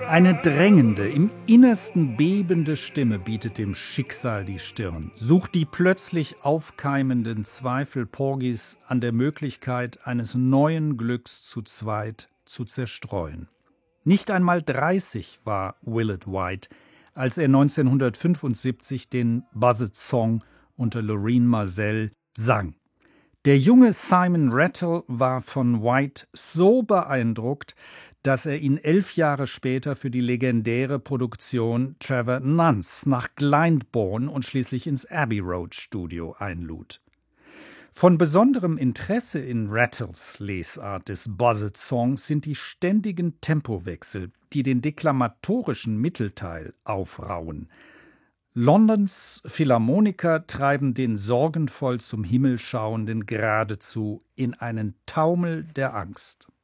Eine drängende, im Innersten bebende Stimme bietet dem Schicksal die Stirn, sucht die plötzlich aufkeimenden Zweifel Porgys an der Möglichkeit eines neuen Glücks zu zweit zu zerstreuen. Nicht einmal 30 war Willett White, als er 1975 den Buzzard-Song unter Loreen Marsell sang. Der junge Simon Rattle war von White so beeindruckt, dass er ihn 11 Jahre später für die legendäre Produktion Trevor Nunn's nach Glyndebourne und schließlich ins Abbey Road Studio einlud. Von besonderem Interesse in Rattles Lesart des Buzzard-Songs sind die ständigen Tempowechsel, die den deklamatorischen Mittelteil aufrauen. Londons Philharmoniker treiben den sorgenvoll zum Himmel schauenden geradezu in einen Taumel der Angst.